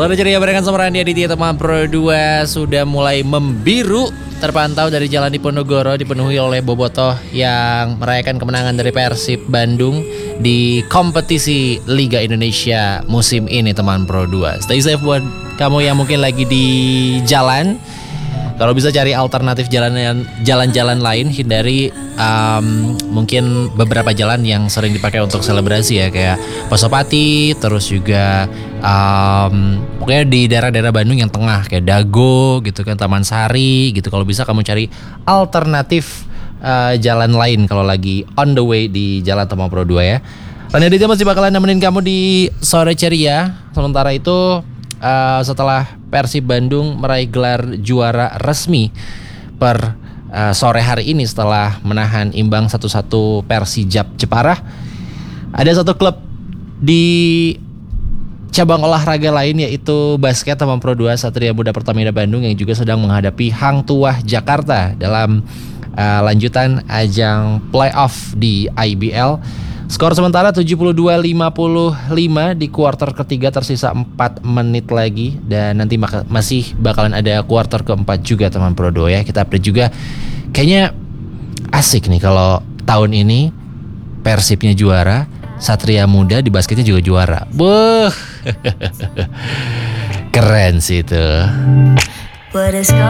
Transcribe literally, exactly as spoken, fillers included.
Sore ceria barengan sama Randy Aditya teman Pro dua sudah mulai membiru. Terpantau dari Jalan Diponegoro dipenuhi oleh bobotoh yang merayakan kemenangan dari Persib Bandung di kompetisi Liga Indonesia musim ini teman Pro dua. Stay safe buat kamu yang mungkin lagi di jalan. Kalau bisa cari alternatif jalan jalan-jalan lain, hindari um, mungkin beberapa jalan yang sering dipakai untuk selebrasi ya, kayak Pasopati, terus juga um, pokoknya di daerah-daerah Bandung yang tengah kayak Dago gitu kan, Taman Sari gitu. Kalau bisa kamu cari alternatif uh, jalan lain kalau lagi on the way di Jalan Tama Pro dua ya. Randy Aditya masih bakalan nemenin kamu di Sore Ceria. Sementara itu Uh, setelah Persib Bandung meraih gelar juara resmi per uh, sore hari ini setelah menahan imbang satu satu Persijap Jepara, ada satu klub di cabang olahraga lain yaitu basket teman Pro dua, Satria Muda Pertamina Bandung yang juga sedang menghadapi Hang Tuah Jakarta dalam uh, lanjutan ajang playoff di I B L. Skor sementara tujuh puluh dua lima puluh lima di kuarter ketiga, tersisa empat menit lagi. Dan nanti maka, masih bakalan ada kuarter keempat juga teman Pro dua ya. Kita update juga. Kayaknya asik nih kalau tahun ini Persibnya juara, Satria Muda di basketnya juga juara. Beuh. Keren sih itu.